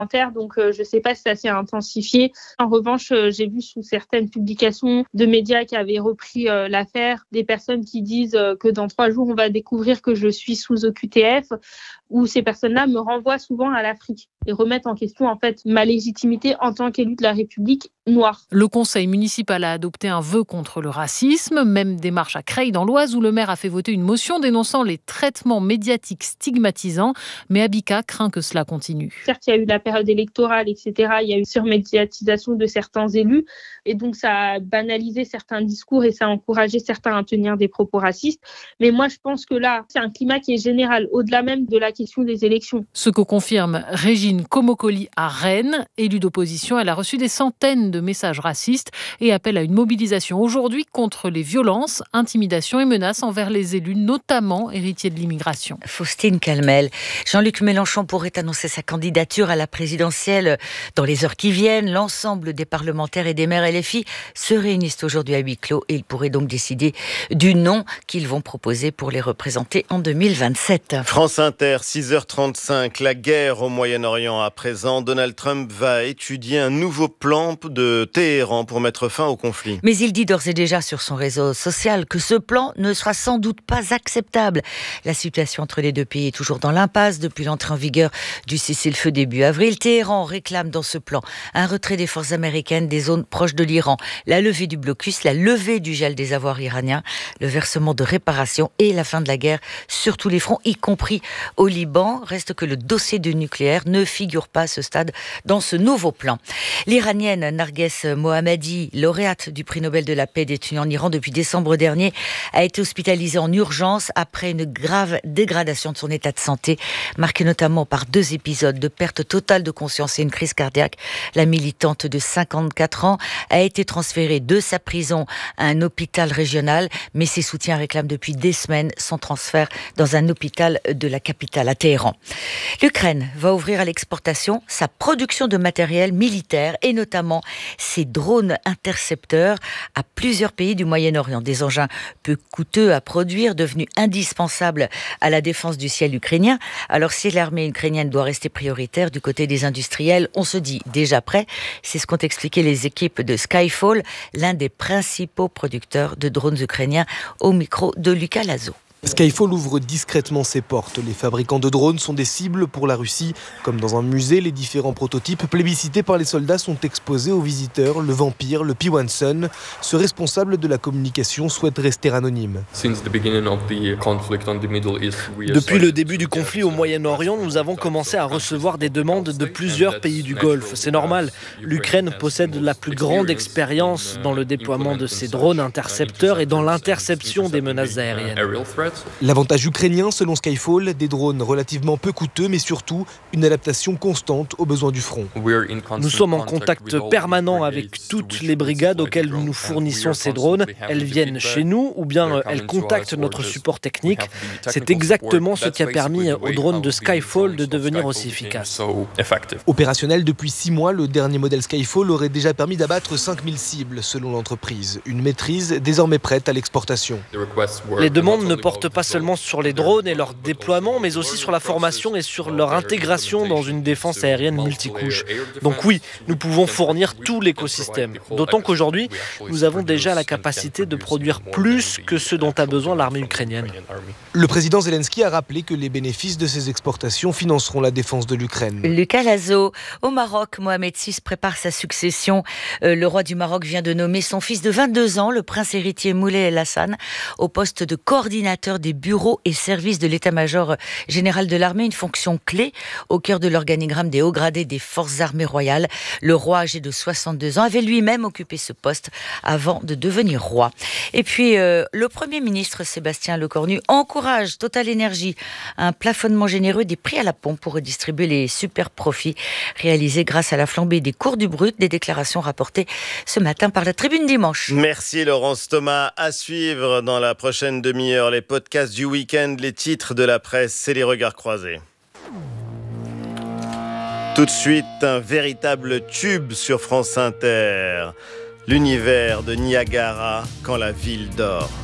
Donc, je ne sais pas si ça s'est intensifié. En revanche, j'ai vu sous certaines publications de médias qui avaient repris l'affaire des personnes qui disent que dans 3 jours, on va découvrir que je suis sous OQTF, où ces personnes-là me renvoient souvent à l'Afrique et remettent en question en fait ma légitimité en tant qu'élue de la République noire. Le conseil municipal a adopté un vœu contre le racisme, même démarche à Creil dans l'Oise où le maire a fait voter une motion dénonçant les traitements médiatiques stigmatisants. Mais Abika craint que cela continue. Certes, il y a eu la période électorale, etc. Il y a eu surmédiatisation de certains élus et donc ça a banalisé certains discours et ça a encouragé certains à tenir des propos racistes. Mais moi, je pense que là, c'est un climat qui est général, au-delà même de la question des élections. Ce que confirme Régine Komokoli à Rennes, élue d'opposition. Elle a reçu des centaines de messages racistes et appelle à une mobilisation aujourd'hui contre les violences, intimidations et menaces envers les élus, notamment héritiers de l'immigration. Faustine Calmel. Jean-Luc Mélenchon pourrait annoncer sa candidature à la présidentielle dans les heures qui viennent. L'ensemble des parlementaires et des maires LFI se réunissent aujourd'hui à huis clos et ils pourraient donc décider du nom qu'ils vont proposer pour les représenter en 2027. France Inter, 6h35, la guerre au Moyen-Orient à présent. Donald Trump va étudier un nouveau plan de Téhéran pour mettre fin au conflit. Mais il dit d'ores et déjà sur son réseau social que ce plan ne sera sans doute pas acceptable. La situation entre les deux pays est toujours dans l'impasse depuis l'entrée en vigueur du cessez-le-feu début avril. Téhéran réclame dans ce plan un retrait des forces américaines des zones proches de l'Iran, la levée du blocus, la levée du gel des avoirs iraniens, le versement de réparations et la fin de la guerre sur tous les fronts, y compris au Liban. Reste que le dossier du nucléaire ne figure pas à ce stade dans ce nouveau plan. L'Iranienne Narges Mohammadi, lauréate du prix Nobel de la paix détenue en Iran depuis décembre dernier, a été hospitalisée en urgence après une grave dégradation de son état de santé, marquée notamment par 2 épisodes de perte totale de conscience et une crise cardiaque. La militante de 54 ans a été transférée de sa prison à un hôpital régional, mais ses soutiens réclament depuis des semaines son transfert dans un hôpital de la capitale, à Téhéran. L'Ukraine va ouvrir à l'exportation sa production de matériel militaire et notamment ses drones intercepteurs à plusieurs pays du Moyen-Orient. Des engins peu coûteux à produire, devenus indispensables à la défense du ciel ukrainien. Alors si l'armée ukrainienne doit rester prioritaire du côté des industriels, on se dit déjà prêt. C'est ce qu'ont expliqué les équipes de Skyfall, l'un des principaux producteurs de drones ukrainiens, au micro de Lucas Lazo. Skyfall ouvre discrètement ses portes. Les fabricants de drones sont des cibles pour la Russie. Comme dans un musée, les différents prototypes plébiscités par les soldats sont exposés aux visiteurs. Le Vampire, le P1 Sun, ce responsable de la communication souhaite rester anonyme. Depuis le début du conflit au Moyen-Orient, nous avons commencé à recevoir des demandes de plusieurs pays du Golfe. C'est normal. L'Ukraine possède la plus grande expérience dans le déploiement de ces drones intercepteurs et dans l'interception des menaces aériennes. L'avantage ukrainien, selon Skyfall, des drones relativement peu coûteux, mais surtout une adaptation constante aux besoins du front. Nous sommes en contact permanent avec toutes les brigades auxquelles nous fournissons ces drones. Elles viennent chez nous ou bien elles contactent notre support technique. C'est exactement ce qui a permis aux drones de Skyfall de devenir aussi efficaces. Opérationnel depuis 6 mois, le dernier modèle Skyfall aurait déjà permis d'abattre 5000 cibles, selon l'entreprise. Une maîtrise désormais prête à l'exportation. Les demandes ne portent pas seulement sur les drones et leur déploiement, mais aussi sur la formation et sur leur intégration dans une défense aérienne multicouche. Donc oui, nous pouvons fournir tout l'écosystème. D'autant qu'aujourd'hui, nous avons déjà la capacité de produire plus que ce dont a besoin l'armée ukrainienne. Le président Zelensky a rappelé que les bénéfices de ces exportations financeront la défense de l'Ukraine. Lucas Lazo. Au Maroc, Mohamed VI prépare sa succession. Le roi du Maroc vient de nommer son fils de 22 ans, le prince héritier Moulay El Hassan, au poste de coordinateur des bureaux et services de l'état-major général de l'armée, une fonction clé au cœur de l'organigramme des hauts gradés des forces armées royales. Le roi, âgé de 62 ans, avait lui-même occupé ce poste avant de devenir roi. Et puis, le Premier ministre Sébastien Lecornu encourage Total Énergie à un plafonnement généreux des prix à la pompe pour redistribuer les super profits réalisés grâce à la flambée des cours du brut, des déclarations rapportées ce matin par la Tribune Dimanche. Merci Laurence Thomas. À suivre dans la prochaine demi-heure, les podcasts du week-end, les titres de la presse et les regards croisés. Tout de suite, un véritable tube sur France Inter. L'univers de Niagara quand la ville dort.